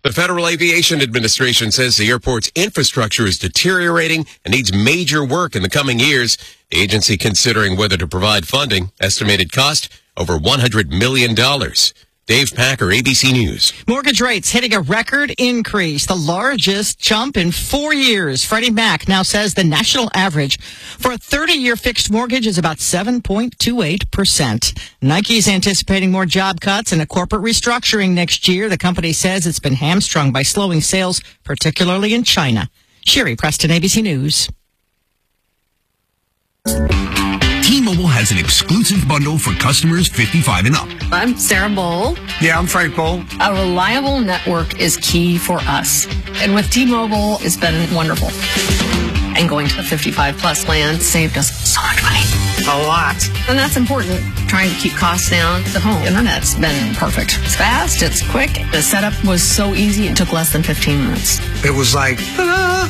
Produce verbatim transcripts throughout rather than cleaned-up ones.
The Federal Aviation Administration says the airport's infrastructure is deteriorating and needs major work in the coming years. The agency considering whether to provide funding. Estimated cost over one hundred million dollars. Dave Packer, A B C News. Mortgage rates hitting a record increase, the largest jump in four years. Freddie Mac now says the national average for a thirty-year fixed mortgage is about seven point two eight percent. Nike's anticipating more job cuts and a corporate restructuring next year. The company says it's been hamstrung by slowing sales, particularly in China. Sherry Preston, A B C News. T-Mobile has an exclusive bundle for customers fifty-five and up. I'm Sarah Bowl. Yeah, I'm Frank Bowl. A reliable network is key for us. And with T-Mobile, it's been wonderful. And going to the fifty-five plus plan saved us so much money. A lot. And that's important. Trying to keep costs down. The home internet's been perfect. It's fast, it's quick. The setup was so easy, it took less than fifteen minutes. It was like, ta-da!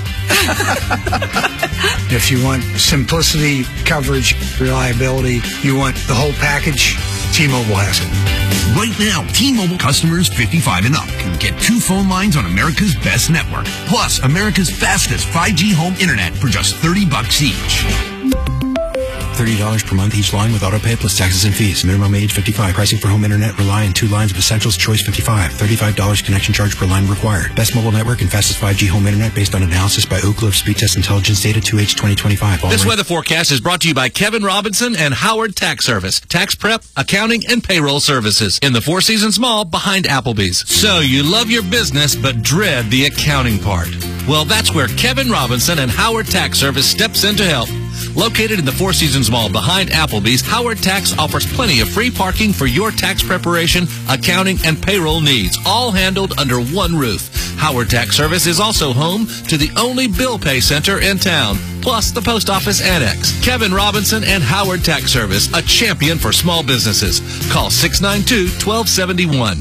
If you want simplicity, coverage, reliability, you want the whole package, T-Mobile has it. Right now, T-Mobile customers fifty-five and up can get two phone lines on America's best network, plus America's fastest five G home internet for just thirty bucks each. thirty dollars per month each line with autopay plus taxes and fees. Minimum age fifty-five. Pricing for home internet rely on two lines of Essentials Choice fifty-five. thirty-five dollars connection charge per line required. Best mobile network and fastest five G home internet based on analysis by Ookla of Speed Test Intelligence data two H twenty twenty-five. All this right. weather forecast is brought to you by Kevin Robinson and Howard Tax Service. Tax prep, accounting, and payroll services. In the Four Seasons Mall behind Applebee's. So you love your business but dread the accounting part. Well, that's where Kevin Robinson and Howard Tax Service steps in to help. Located in the Four Seasons Mall behind Applebee's, Howard Tax offers plenty of free parking for your tax preparation, accounting, and payroll needs, all handled under one roof. Howard Tax Service is also home to the only bill pay center in town, plus the post office annex. Kevin Robinson and Howard Tax Service, a champion for small businesses. Call six nine two, one two seven one.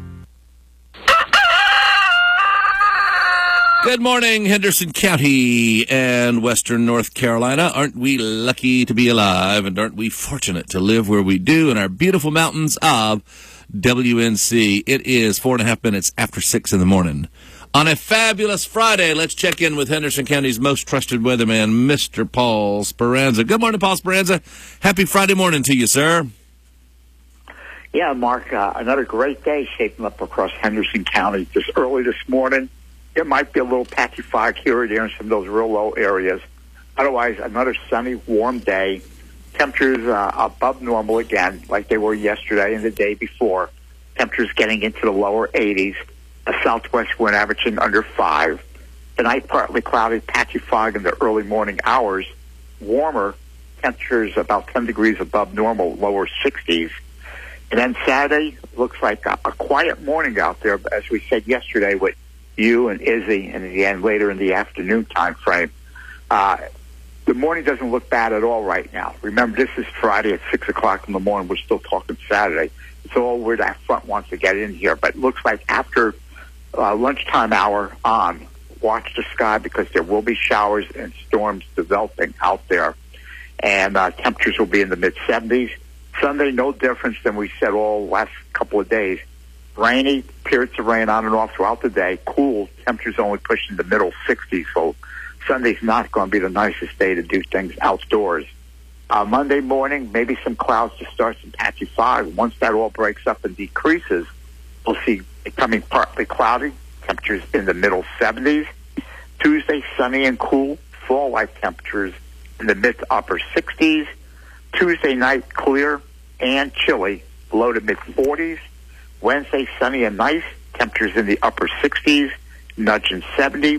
Good morning, Henderson County and Western North Carolina. Aren't we lucky to be alive, and aren't we fortunate to live where we do in our beautiful mountains of W N C? It is four and a half minutes after six in the morning. On a fabulous Friday, let's check in with Henderson County's most trusted weatherman, Mister Paul Speranza. Good morning, Paul Speranza. Happy Friday morning to you, sir. Yeah, Mark, uh, another great day shaping up across Henderson County. Just early this morning, there might be a little patchy fog here or there in some of those real low areas. Otherwise, another sunny, warm day. Temperatures uh, above normal again, like they were yesterday and the day before. Temperatures getting into the lower eighties. A southwest wind averaging under five. Tonight, partly cloudy, patchy fog in the early morning hours. Warmer, temperatures about ten degrees above normal, lower sixties. And then Saturday, looks like a, a quiet morning out there, but as we said yesterday with you and Izzy, and again later in the afternoon time frame. Uh, the morning doesn't look bad at all right now. Remember, this is Friday at six o'clock in the morning. We're still talking Saturday. It's all where that front wants to get in here. But it looks like after uh, lunchtime hour on, watch the sky because there will be showers and storms developing out there. And uh, temperatures will be in the mid-seventies. Sunday, no difference than we said all last couple of days. Rainy, periods of rain on and off throughout the day. Cool, temperatures only pushing the middle sixties, so Sunday's not going to be the nicest day to do things outdoors. Uh, Monday morning, maybe some clouds to start, some patchy fog. Once that all breaks up and decreases, we'll see it becoming partly cloudy, temperatures in the middle seventies. Tuesday, sunny and cool, fall-like temperatures in the mid to upper sixties. Tuesday night, clear and chilly, low to mid forties. Wednesday, sunny and nice, temperatures in the upper sixties, nudging seventy.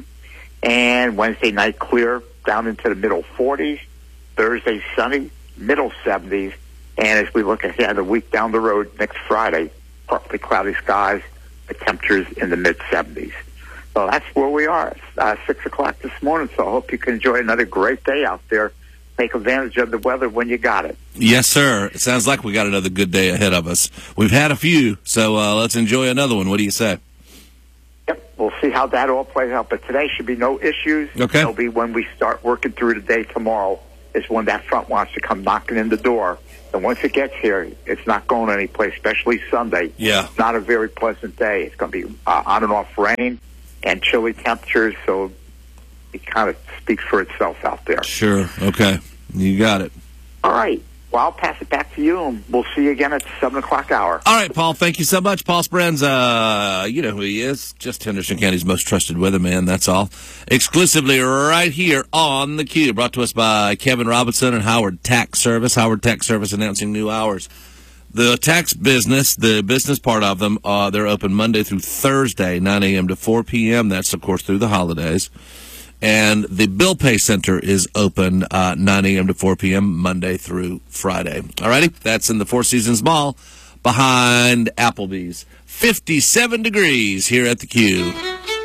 And Wednesday night, clear, down into the middle forties. Thursday, sunny, middle seventies. And as we look ahead a week down the road, next Friday, partly cloudy skies, the temperatures in the mid-seventies. So that's where we are. It's uh, six o'clock this morning, so I hope you can enjoy another great day out there. Take advantage of the weather when you got it. Yes, sir. It sounds like we got another good day ahead of us. We've had a few, so uh, let's enjoy another one. What do you say? Yep, we'll see how that all plays out. But today should be no issues. Okay. It'll be when we start working through the day tomorrow. is when that front wants to come knocking in the door. And once it gets here, it's not going anyplace, especially Sunday. Yeah. Not a very pleasant day. It's going to be uh, on and off rain and chilly temperatures, so it kind of speaks for itself out there. Sure. Okay. You got it. All right. Well, I'll pass it back to you, and we'll see you again at the seven o'clock hour. All right, Paul, thank you so much. Paul Sprenz, uh, you know who he is. Just Henderson County's most trusted weatherman, that's all. Exclusively right here on The Q. Brought to us by Kevin Robinson and Howard Tax Service. Howard Tax Service announcing new hours. The tax business, the business part of them, uh, they're open Monday through Thursday, nine a.m. to four p.m. That's, of course, through the holidays. And the Bill Pay Center is open uh, nine a.m. to four p.m. Monday through Friday. All righty? That's in the Four Seasons Mall behind Applebee's. fifty-seven degrees here at the Q.